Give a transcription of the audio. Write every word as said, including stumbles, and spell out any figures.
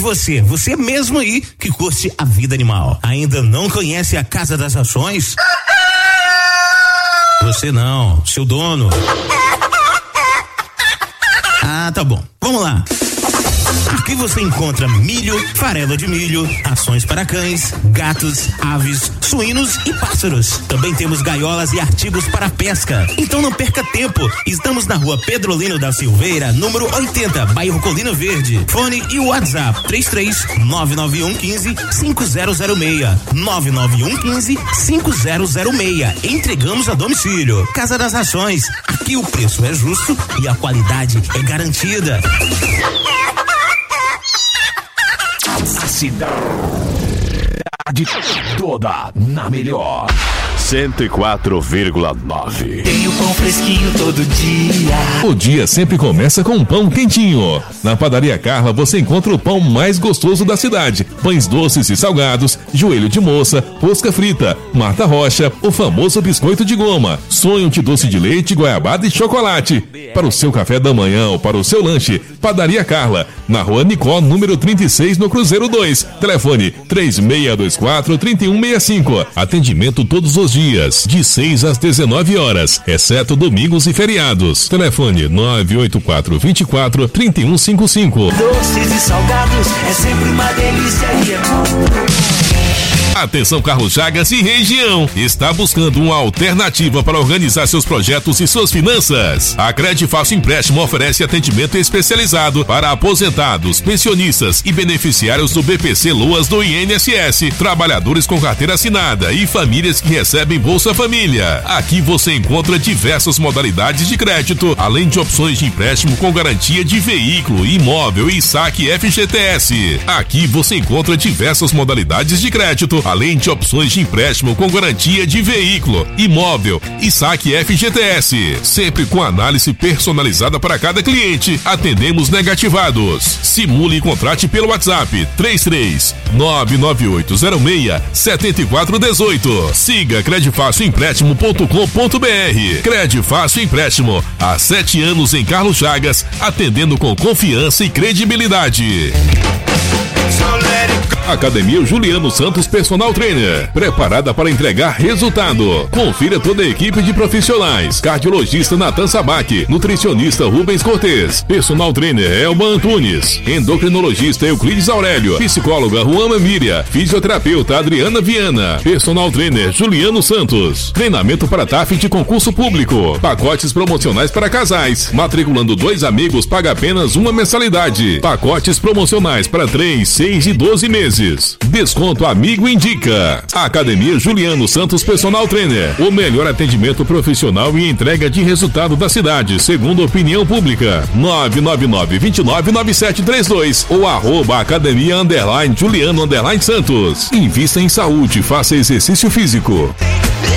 você, você mesmo aí que curte a vida animal, ainda não conhece a Casa das Rações? Você não, seu dono. Ah, tá bom. Vamos lá. Aqui você encontra milho, farelo de milho, rações para cães, gatos, aves, suínos e pássaros. Também temos gaiolas e artigos para pesca. Então não perca tempo. Estamos na rua Pedrolino da Silveira, número oitenta, bairro Colina Verde. Fone e WhatsApp três três nove nove um um cinco cinco zero zero seis. nove nove um um cinco cinco zero zero seis. Entregamos a domicílio. Casa das Rações. Aqui o preço é justo e a qualidade é garantida. A cidade toda na melhor. cento e quatro vírgula nove. Tem o pão fresquinho todo dia. O dia sempre começa com um pão quentinho. Na Padaria Carla você encontra o pão mais gostoso da cidade. Pães doces e salgados, joelho de moça, rosca frita, Marta Rocha, o famoso biscoito de goma, sonho de doce de leite, goiabada e chocolate. Para o seu café da manhã ou para o seu lanche, Padaria Carla, na Rua Nicó, número trinta e seis, no Cruzeiro dois. Telefone três seis dois quatro, três um seis cinco. Atendimento todos os dias, de seis às dezenove horas, exceto domingos e feriados. Telefone nove oito quatro, dois quatro, três um cinco cinco. Doces e salgados é sempre uma delícia e é bom. Atenção Carlos Chagas e região, está buscando uma alternativa para organizar seus projetos e suas finanças? A Credifácil Empréstimo oferece atendimento especializado para aposentados, pensionistas e beneficiários do B P C Loas do I N S S, trabalhadores com carteira assinada e famílias que recebem Bolsa Família. Aqui você encontra diversas modalidades de crédito, além de opções de empréstimo com garantia de veículo, imóvel e saque F G T S. Aqui você encontra diversas modalidades de crédito, além de opções de empréstimo com garantia de veículo, imóvel e saque F G T S. Sempre com análise personalizada para cada cliente. Atendemos negativados. Simule e contrate pelo WhatsApp três três nove nove oito zero seis sete quatro um oito. Siga credifácil empréstimo ponto com ponto br. Credifácil Empréstimo, há sete anos em Carlos Chagas, atendendo com confiança e credibilidade. Academia Juliano Santos Personal Trainer, preparada para entregar resultado. Confira toda a equipe de profissionais: cardiologista Natan Sabac, nutricionista Rubens Cortez, personal trainer Elba Antunes, endocrinologista Euclides Aurélio, psicóloga Juana Miriam, fisioterapeuta Adriana Viana, personal trainer Juliano Santos. Treinamento para T A F de concurso público, pacotes promocionais para casais. Matriculando dois amigos paga apenas uma mensalidade. Pacotes promocionais para três, seis e doze meses. Desconto Amigo Indica. Academia Juliano Santos Personal Trainer, o melhor atendimento profissional e entrega de resultado da cidade, segundo a opinião pública. nove nove nove, dois nove, nove sete três dois ou arroba academia underline Juliano underline Santos. Invista em saúde, faça exercício físico.